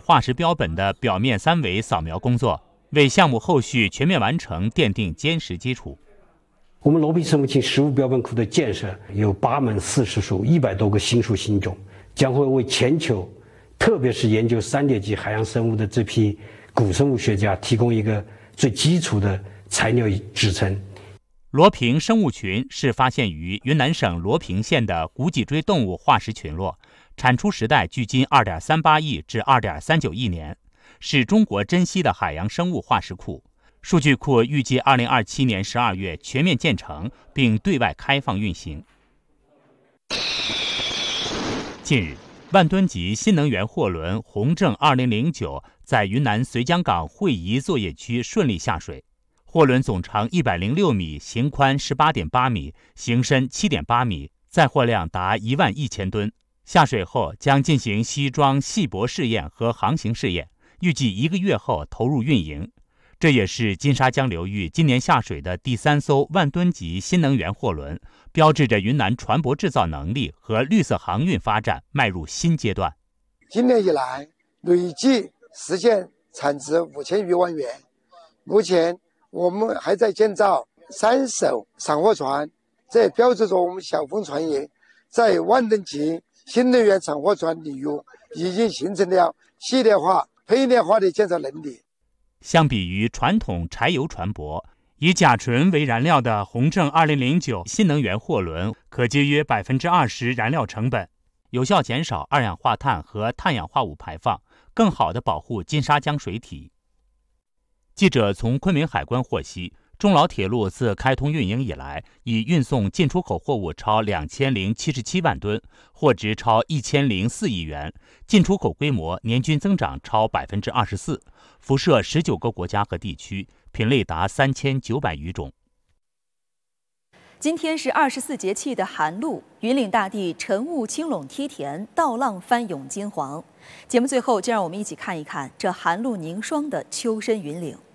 化石标本的表面三维扫描工作，为项目后续全面完成奠定坚实基础。 我们罗平生物群实物标本库的建设有8门40属100多个新属新种，将会为全球，特别是研究3点级海洋生物的这批古生物学家提供一个最基础的材料支撑。 罗平生物群是发现于云南省罗平县的古脊椎动物化石群落，产出时代距今2.38亿至2.39亿年，是中国珍稀的海洋生物化石库。数据库预计2027年12月全面建成，并对外开放运行。近日，万吨级新能源货轮宏正2009在云南绥江港会宜作业区顺利下水。货轮总长106米，行宽18.8米，行深7.8米，载货量达11000吨。下水后将进行吸装细泊试验和航行试验，预计1个月后投入运营。这也是金沙江流域今年下水的第3艘万吨级新能源货轮，标志着云南船舶制造能力和绿色航运发展迈入新阶段。 今年以来，累计实现产值5000余万元。目前，我们还在建造3艘散货船，这标志着我们小丰船业在万吨级新能源散货船领域已经形成了系列化、配列化的建设能力。 相比于传统柴油船舶，以甲醇为燃料的宏正2009新能源货轮可节约20%燃料成本，有效减少二氧化碳和碳氧化物排放，更好地保护金沙江水体。记者从昆明海关获悉，中老铁路自开通运营以来，已运送进出口货物超2077万吨，货值超1004亿元，进出口规模年均增长超24%，辐射19个国家和地区，品类达3900余种。 今天是24节气的寒露，云岭大地晨雾青垄梯田，稻浪翻涌金黄。节目最后，就让我们一起看一看这寒露凝霜的秋深云岭。